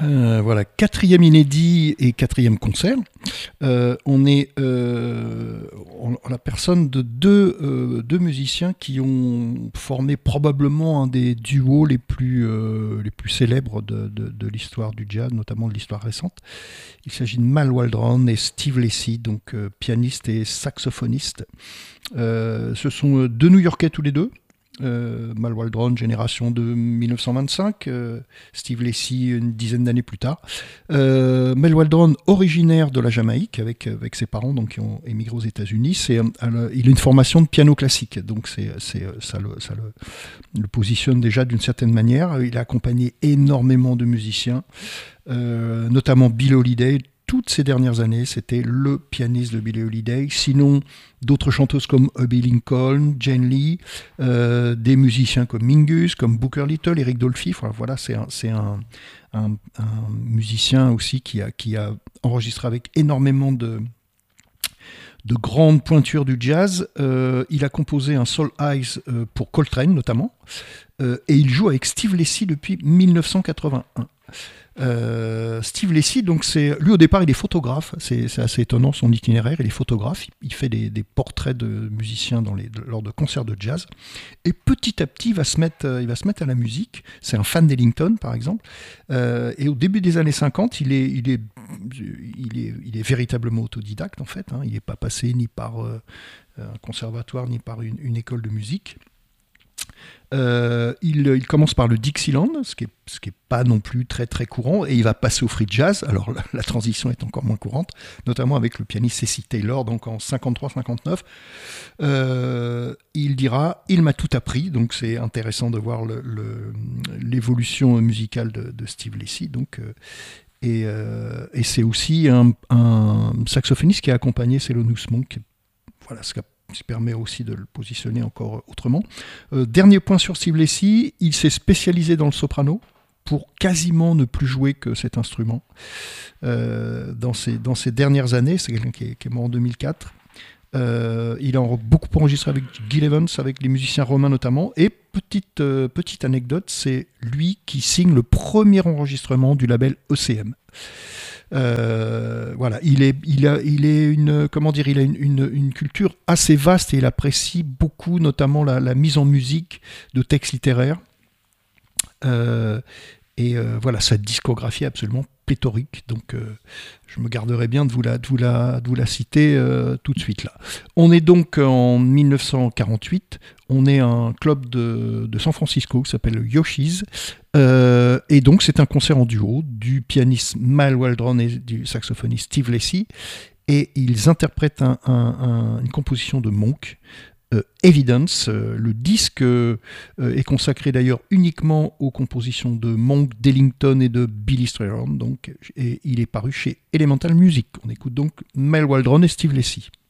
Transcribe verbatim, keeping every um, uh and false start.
Euh, voilà, quatrième inédit et quatrième concert. Euh, on est euh, en, en la personne de deux, euh, deux musiciens qui ont formé probablement un des duos les plus, euh, les plus célèbres de, de, de l'histoire du jazz, notamment de l'histoire récente. Il s'agit de Mal Waldron et Steve Lacy, donc euh, pianiste et saxophoniste. Euh, ce sont deux New-Yorkais tous les deux. Euh, Mal Waldron, génération de dix-neuf cent vingt-cinq, euh, Steve Lacy une dizaine d'années plus tard. Euh, Mal Waldron, originaire de la Jamaïque, avec, avec ses parents donc, qui ont émigré aux États-Unis, c'est, euh, il a une formation de piano classique, donc c'est, c'est, ça, le, ça le, le positionne déjà d'une certaine manière. Il a accompagné énormément de musiciens, euh, notamment Billie Holiday. Toutes ces dernières années, c'était le pianiste de Billie Holiday. Sinon, d'autres chanteuses comme Abbey Lincoln, Jane Lee, euh, des musiciens comme Mingus, comme Booker Little, Eric Dolphy. Voilà, voilà c'est, un, c'est un, un, un musicien aussi qui a, qui a enregistré avec énormément de, de grandes pointures du jazz. Euh, il a composé un Soul Eyes euh, pour Coltrane notamment. Euh, et il joue avec Steve Lacy depuis dix-neuf cent quatre-vingt-un. Euh, Steve Lacy, donc c'est, lui au départ il est photographe, c'est, c'est assez étonnant son itinéraire, il est photographe, il, il fait des, des portraits de musiciens dans les, de, lors de concerts de jazz, et petit à petit il va se mettre, il va se mettre à la musique, c'est un fan d'Ellington par exemple, euh, et au début des années cinquante il est, il est, il est, il est véritablement autodidacte en fait, hein, il n'est pas passé ni par euh, un conservatoire ni par une, une école de musique. Euh, il, il commence par le Dixieland, ce qui est, ce qui est pas non plus très très courant, et il va passer au free jazz. Alors la, la transition est encore moins courante, notamment avec le pianiste Cecil Taylor, donc en cinquante-trois cinquante-neuf. Euh, il dira, il m'a tout appris, donc c'est intéressant de voir le, le, l'évolution musicale de, de Steve Lacy. Donc euh, et, euh, et c'est aussi un, un saxophoniste qui a accompagné Thelonious Monk. Voilà ce qu'a qui permet aussi de le positionner encore autrement. Euh, dernier point sur Steve Lacy, il s'est spécialisé dans le soprano pour quasiment ne plus jouer que cet instrument. Euh, dans, ses, dans ses dernières années, c'est quelqu'un qui est, qui est mort en deux mille quatre, euh, il a beaucoup enregistré avec Gil Evans, avec les musiciens romains notamment, et petite, euh, petite anecdote, c'est lui qui signe le premier enregistrement du label E C M. Euh, voilà, il est, il a, il est une, comment dire, il a une, une, une culture assez vaste et il apprécie beaucoup, notamment la, la mise en musique de textes littéraires. Euh, et euh, voilà, sa discographie est absolument pléthorique. Donc, euh, je me garderai bien de vous la, de vous la, de vous la citer euh, tout de suite là. On est donc en dix-neuf cent quarante-huit. On est un club de, de San Francisco qui s'appelle Yoshi's. Euh, et donc, c'est un concert en duo du pianiste Mal Waldron et du saxophoniste Steve Lacy. Et ils interprètent un, un, un, une composition de Monk, euh, Evidence. Euh, le disque euh, est consacré d'ailleurs uniquement aux compositions de Monk, d'Ellington et de Billy Strayhorn. Donc, et il est paru chez Elemental Music. On écoute donc Mal Waldron et Steve Lacy.